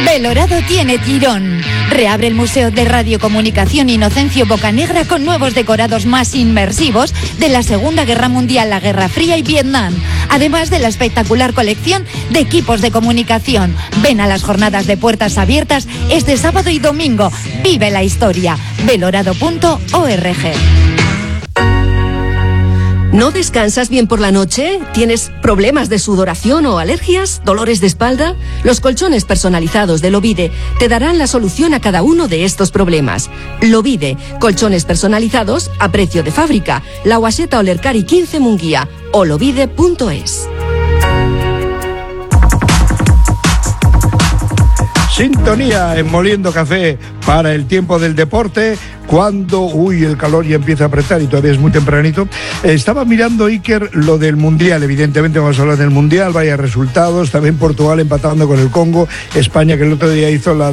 Belorado tiene tirón. Reabre el Museo de Radiocomunicación Inocencio Bocanegra con nuevos decorados más inmersivos de la Segunda Guerra Mundial, la Guerra Fría y Vietnam. Además de la espectacular colección de equipos de comunicación. Ven a las jornadas de puertas abiertas este sábado y domingo. Vive la historia. Belorado.org. ¿No descansas bien por la noche? ¿Tienes problemas de sudoración o alergias? ¿Dolores de espalda? Los colchones personalizados de Lovide te darán la solución a cada uno de estos problemas. Lovide, colchones personalizados a precio de fábrica. La Guaseta Olercari 15 Munguía o lovide.es. Sintonía en Moliendo Café para el tiempo del deporte, cuando, el calor ya empieza a apretar y todavía es muy tempranito. Estaba mirando, Iker, lo del Mundial. Evidentemente vamos a hablar del Mundial, vaya resultados. También Portugal empatando con el Congo. España, que el otro día hizo la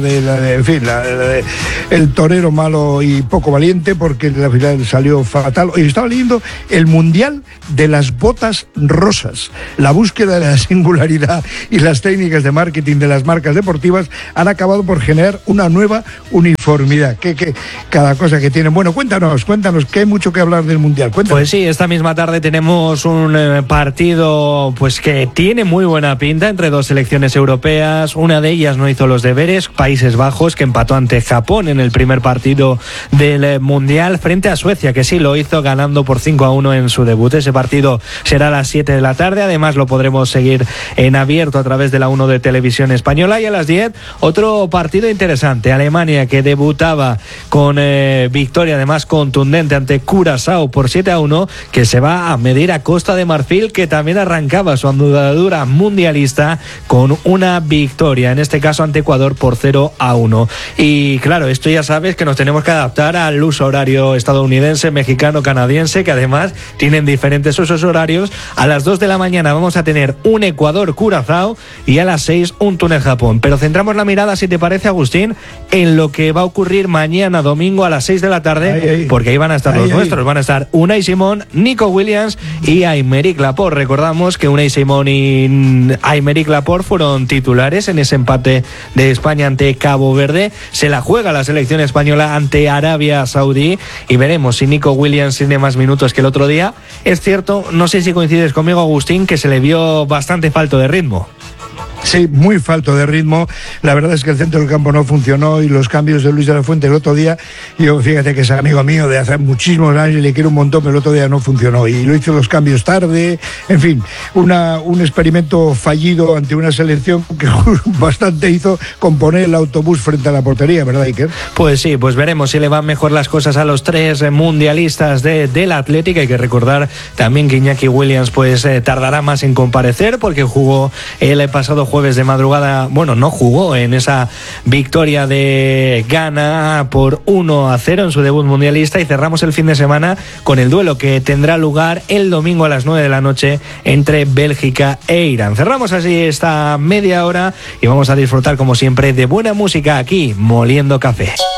de el torero malo y poco valiente, porque la final salió fatal. Hoy estaba leyendo el Mundial de las botas rosas. La búsqueda de la singularidad y las técnicas de marketing de las marcas deportivas han acabado por generar una nueva uniformidad. Que cada cosa que tienen. Bueno, cuéntanos, que hay mucho que hablar del Mundial. Cuéntanos. Pues sí, esta misma tarde tenemos un partido pues que tiene muy buena pinta entre dos selecciones europeas. Una de ellas no hizo los deberes, Países Bajos, que empató ante Japón en el primer partido del Mundial, frente a Suecia, que sí lo hizo ganando por 5-1 en su debut. Ese partido será a las 7 de la tarde, además lo podremos seguir en abierto a través de la 1 de Televisión Española. Y a las 10, otro partido interesante, Alemania, que debutaba con victoria además contundente ante Curazao por 7-1, que se va a medir a Costa de Marfil, que también arrancaba su andadura mundialista con una victoria, en este caso ante Ecuador por 0-1. Y claro, esto ya sabes que nos tenemos que adaptar al uso horario estadounidense, mexicano, canadiense, que además tienen diferentes usos horarios. A las 2 de la mañana vamos a tener un Ecuador-Curazao y a las 6 un Túnez-Japón. Pero centramos la mirada, si te parece, Agustín, en lo que va a ocurrir mañana domingo a las 6 de la tarde, porque ahí van a estar los nuestros. Van a estar Unai Simón, Nico Williams y Aymeric Laporte. Recordamos que Unai Simón y Aymeric Laporte fueron titulares en ese empate de España ante Cabo Verde. Se la juega la selección española ante Arabia Saudí y veremos si Nico Williams tiene más minutos que el otro día. Es cierto, no sé si coincides conmigo, Agustín, que se le vio bastante falto de ritmo. Sí, muy falto de ritmo. La verdad es que el centro del campo no funcionó y los cambios de Luis de la Fuente el otro día, yo fíjate que es amigo mío de hace muchísimos años y le quiero un montón, pero el otro día no funcionó y lo hizo los cambios tarde. En fin, un experimento fallido ante una selección que bastante hizo con poner el autobús frente a la portería, ¿verdad, Iker? Pues sí, pues veremos si le van mejor las cosas a los tres mundialistas del Atlético. Hay que recordar también que Iñaki Williams pues tardará más en comparecer porque jugó el pasado jueves de madrugada, no jugó en esa victoria de Ghana por 1-0 en su debut mundialista, y cerramos el fin de semana con el duelo que tendrá lugar el domingo a las 9 de la noche entre Bélgica e Irán. Cerramos así esta media hora y vamos a disfrutar como siempre de buena música aquí, Moliendo Café.